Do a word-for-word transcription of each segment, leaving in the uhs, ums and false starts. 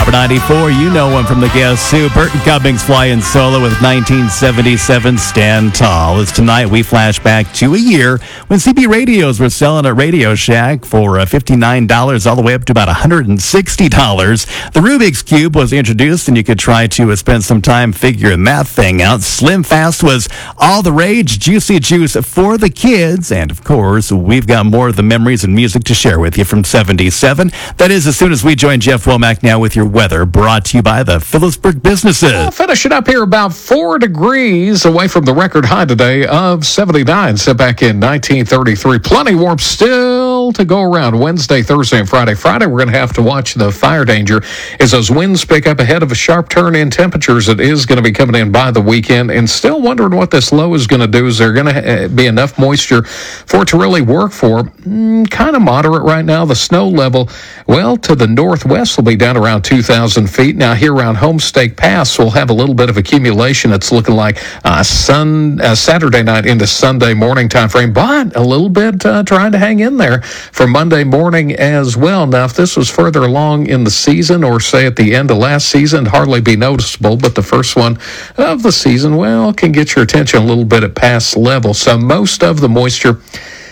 Number ninety-four, you know him from the Guess Who. Burton Cummings flying solo with nineteen seventy-seven Stand Tall. As tonight we flash back to a year when C B radios were selling at Radio Shack for uh, fifty-nine dollars all the way up to about one hundred sixty dollars. The Rubik's Cube was introduced and you could try to uh, spend some time figuring that thing out. Slim Fast was all the rage, Juicy Juice for the kids. And of course, we've got more of the memories and music to share with you from seventy-seven. That is as soon as we join Jeff Womack now with your weather, brought to you by the Phillipsburg Businesses. I'll finish it up here about four degrees away from the record high today of seventy-nine, set back in nineteen thirty-three. Plenty warm still to go around Wednesday, Thursday, and Friday. Friday, we're going to have to watch the fire danger as those winds pick up ahead of a sharp turn in temperatures. It is going to be coming in by the weekend, and still wondering what this low is going to do. Is there going to be enough moisture for it to really work for? Mm, kind of moderate right now. The snow level, well, to the northwest will be down around two thousand feet. Now here around Homestake Pass, we'll have a little bit of accumulation. It's looking like uh, sun, uh, Saturday night into Sunday morning time frame, but a little bit uh, trying to hang in there for Monday morning as well. Now, if this was further along in the season, or say at the end of last season, it'd hardly be noticeable, but the first one of the season, well, can get your attention a little bit at pass level. So most of the moisture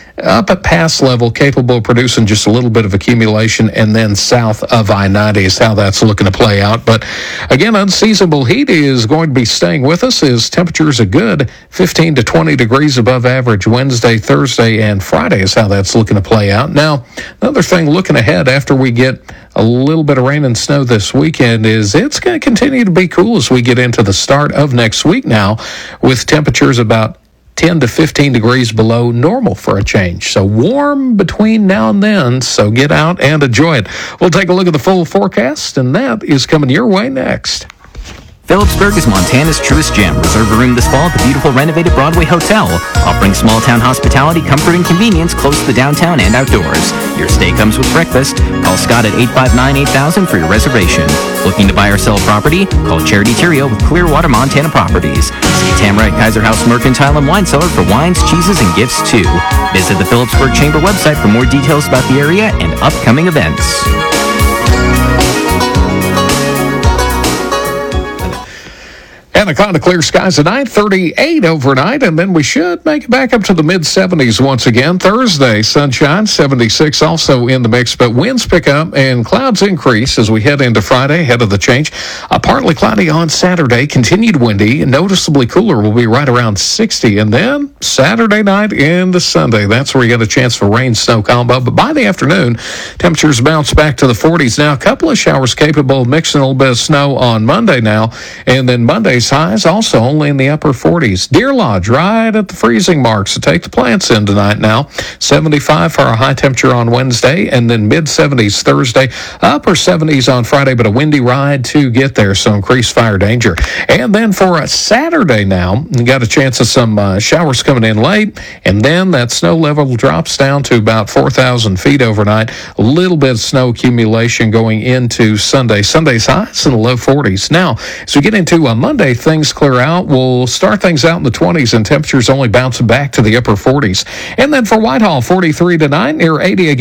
up at pass level, capable of producing just a little bit of accumulation, and then south of I ninety is how that's looking to play out. But again, unseasonable heat is going to be staying with us as temperatures are good, fifteen to twenty degrees above average Wednesday, Thursday, and Friday is how that's looking to play out. Now, another thing looking ahead after we get a little bit of rain and snow this weekend is it's going to continue to be cool as we get into the start of next week now, with temperatures about ten to fifteen degrees below normal for a change. So warm between now and then, so get out and enjoy it. We'll take a look at the full forecast, and that is coming your way next. Phillipsburg is Montana's truest gem. Reserve a room this fall at the beautiful renovated Broadway Hotel, offering small-town hospitality, comfort, and convenience close to the downtown and outdoors. Your stay comes with breakfast. Call Scott at eight five nine, eight thousand for your reservation. Looking to buy or sell property? Call Charity Terrio with Clearwater Montana Properties. See Tamara at Kaiser House Mercantile and Wine Cellar for wines, cheeses, and gifts too. Visit the Phillipsburg Chamber website for more details about the area and upcoming events. And a kind of clear skies at nine thirty-eight overnight, and then we should make it back up to the mid-seventies once again. Thursday, sunshine, seventy-six also in the mix, but winds pick up and clouds increase as we head into Friday, ahead of the change. Uh, partly cloudy on Saturday, continued windy, noticeably cooler will be right around sixty. And then Saturday night into Sunday, that's where you get a chance for rain, snow combo. But by the afternoon, temperatures bounce back to the forties. Now, a couple of showers capable of mixing a little bit of snow on Monday now, and then Monday's highs also only in the upper forties. Deer Lodge right at the freezing mark, so take the plants in tonight now. seventy-five for a high temperature on Wednesday, and then mid-seventies Thursday, upper seventies on Friday, but a windy ride to get there, so increased fire danger. And then for a Saturday now, you got a chance of some uh, showers coming in late, and then that snow level drops down to about four thousand feet overnight. A little bit of snow accumulation going into Sunday. Sunday's highs in the low forties. Now, as we get into uh, Monday, things clear out. We'll start things out in the twenties, and temperatures only bouncing back to the upper forties. And then for Whitehall, forty-three to nine, near eighty again.